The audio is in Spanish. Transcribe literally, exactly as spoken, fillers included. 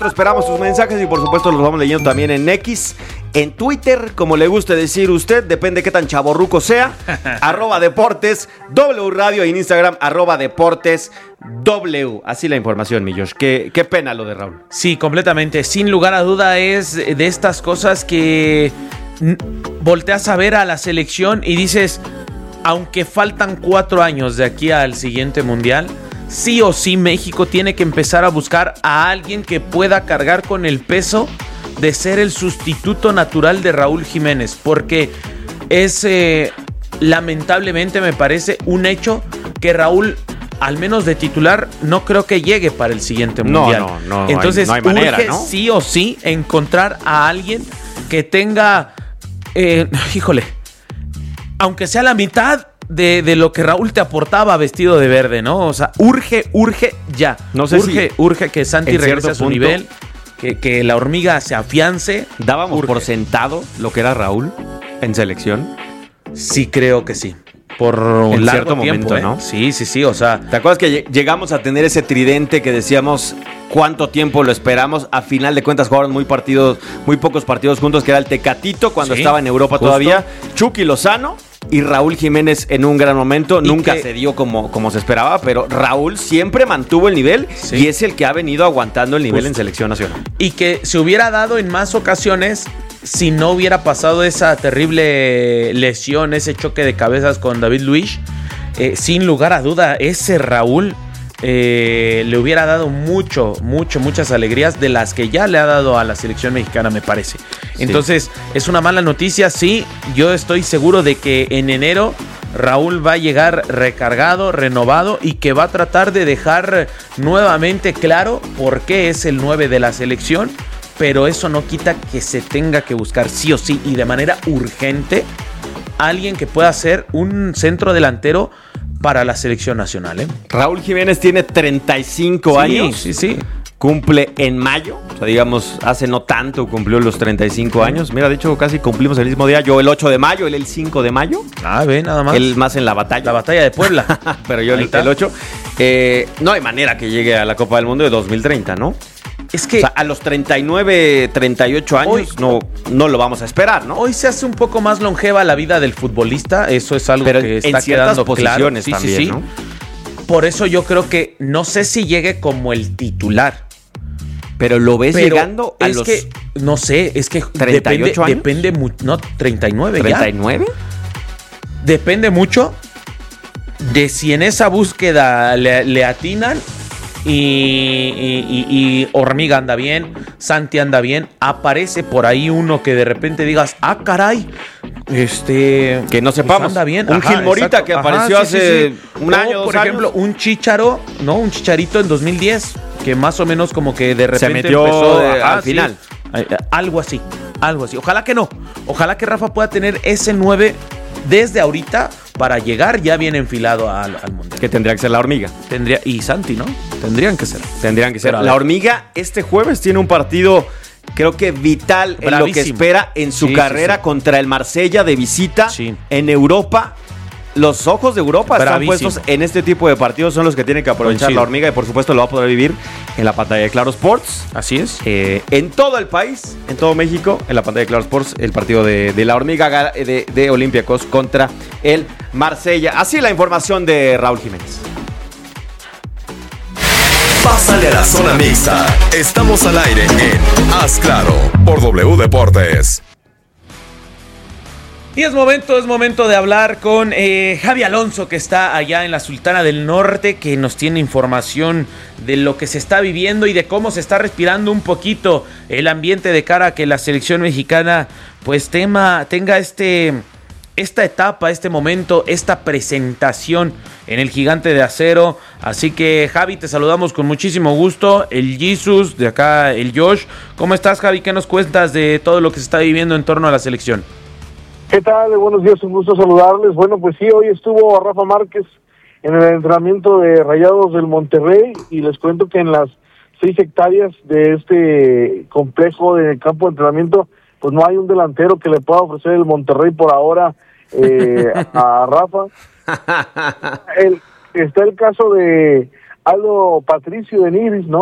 Esperamos sus mensajes y por supuesto los vamos leyendo también en X, en Twitter, como le guste decir usted, depende qué tan chavorruco sea, arroba deportes, W Radio, y en Instagram, arroba deportes, W. Así la información, mi Josh. Qué, qué pena lo de Raúl. Sí, completamente. Sin lugar a duda es de estas cosas que volteas a ver a la selección y dices, aunque faltan cuatro años de aquí al siguiente mundial, sí o sí México tiene que empezar a buscar a alguien que pueda cargar con el peso de ser el sustituto natural de Raúl Jiménez, porque es eh, lamentablemente, me parece un hecho que Raúl, al menos de titular, no creo que llegue para el siguiente mundial. No, no, no. Entonces no hay, no hay manera, urge ¿no? sí o sí encontrar a alguien que tenga, eh, híjole, aunque sea la mitad De, de lo que Raúl te aportaba vestido de verde, ¿no? O sea, urge, urge ya. No sé urge, si urge que Santi regrese a su punto, nivel, que, que la hormiga se afiance. ¿Dábamos urge. por sentado lo que era Raúl en selección? Sí, creo que sí. Por un en largo cierto tiempo, momento, ¿eh? ¿no? Sí, sí, sí, o sea... ¿Te acuerdas que llegamos a tener ese tridente que decíamos cuánto tiempo lo esperamos? A final de cuentas jugaron muy partidos, muy pocos partidos juntos, que era el Tecatito cuando Sí, estaba en Europa justo. todavía, Chucky Lozano y Raúl Jiménez en un gran momento. Y Nunca que, se dio como, como se esperaba, pero Raúl siempre mantuvo el nivel, sí, y es el que ha venido aguantando el nivel justo. en selección nacional. Y que se hubiera dado en más ocasiones si no hubiera pasado esa terrible lesión, ese choque de cabezas con David Luiz. Eh, sin lugar a duda, ese Raúl eh, le hubiera dado mucho, mucho, muchas alegrías de las que ya le ha dado a la selección mexicana, me parece. Sí. Entonces, es una mala noticia, sí. Yo estoy seguro de que en enero Raúl va a llegar recargado, renovado, y que va a tratar de dejar nuevamente claro por qué es el nueve de la selección. Pero eso no quita que se tenga que buscar sí o sí y de manera urgente alguien que pueda ser un centro delantero para la selección nacional, ¿eh? Raúl Jiménez tiene treinta y cinco sí, años. Sí, sí. Cumple en mayo. O sea, digamos, hace no tanto cumplió los treinta y cinco años. Mira, de hecho, casi cumplimos el mismo día. Yo el ocho de mayo, él el cinco de mayo. Ah, ve, nada más. Él más en la batalla. La batalla de Puebla. Pero yo el, el ocho. Eh, no hay manera que llegue a la Copa del Mundo de dos mil treinta, ¿no? Es que o sea, a los treinta y nueve, treinta y ocho años hoy, no, no lo vamos a esperar, ¿no? Hoy se hace un poco más longeva la vida del futbolista. Eso es algo Pero que en está ciertas quedando posiciones claro. Sí, también, sí, sí. ¿no? Por eso yo creo que no sé si llegue como el titular. Pero lo ves Pero llegando a es los que, no sé, es que treinta y ocho depende, años. depende, no, treinta y nueve ¿treinta y nueve? Ya. Depende mucho de si en esa búsqueda le, le atinan y, y, y, y Hormiga anda bien, Santi anda bien, aparece por ahí uno que de repente digas, ah, caray, este... Que no sepamos. Pues anda bien. Un Ajá, Gil Morita exacto. que apareció Ajá, sí, hace sí, sí. un o, año, dos por ejemplo, años. un Chícharo, ¿no? Un Chicharito en dos mil diez, que más o menos como que de repente se metió empezó de, al ah, final. Sí, algo así, algo así. Ojalá que no. Ojalá que Rafa pueda tener ese nueve desde ahorita para llegar ya bien enfilado al, al Mundial. Que tendría que ser la Hormiga. Tendría, y Santi, ¿no? Tendrían que ser. Tendrían que ser. Pero, la Hormiga este jueves tiene un partido, creo que vital, en lo que espera en su sí, carrera sí, sí. contra el Marsella de visita sí. en Europa. Los ojos de Europa Bravísimo. están puestos en este tipo de partidos, son los que tiene que aprovechar Coincido. la Hormiga, y por supuesto lo va a poder vivir en la pantalla de Claro Sports. Así es. Eh, en todo el país, en todo México, en la pantalla de Claro Sports, el partido de, de la Hormiga de, de Olympiacos contra el Marsella. Así la información de Raúl Jiménez. Pásale a la zona mixta. Estamos al aire en Haz Claro por W Deportes. Y es momento, es momento de hablar con eh, Javi Alonso, que está allá en la Sultana del Norte, que nos tiene información de lo que se está viviendo y de cómo se está respirando un poquito el ambiente de cara a que la selección mexicana pues tema, tenga este, esta etapa, este momento, esta presentación en el Gigante de Acero. Así que, Javi, te saludamos con muchísimo gusto. El Jesus, de acá el Josh. ¿Cómo estás, Javi? ¿Qué nos cuentas de todo lo que se está viviendo en torno a la selección? ¿Qué tal? Buenos días, un gusto saludarles. Bueno, pues sí, hoy estuvo Rafa Márquez en el entrenamiento de Rayados del Monterrey, y les cuento que en las seis hectáreas de este complejo de campo de entrenamiento, pues no hay un delantero que le pueda ofrecer el Monterrey por ahora eh, a Rafa. El, está el caso de Aldo Patricio de Nigris, ¿no?